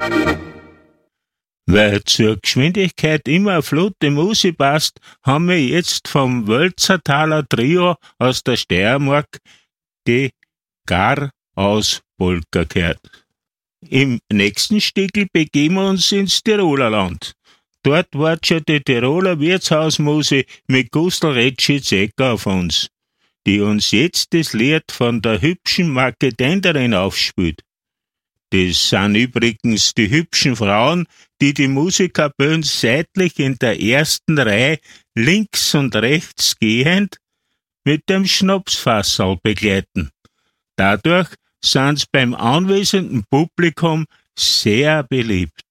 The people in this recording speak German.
Weil zur Geschwindigkeit immer eine flotte Musik passt, haben wir jetzt vom Wölzertaler Trio aus der Steiermark die Gar-Aus-Polka gehört. Im nächsten Stickel begeben wir uns ins Tiroler Land. Dort wartet schon die Tiroler Wirtshausmusik mit Gustl Retschitz-Ecker auf uns, die uns jetzt das Lied von der hübschen Marketenderin aufspielt. Das sind übrigens die hübschen Frauen, die die Musikkapellen seitlich in der ersten Reihe links und rechts gehend mit dem Schnapsfasserl begleiten. Dadurch sind sie beim anwesenden Publikum sehr beliebt.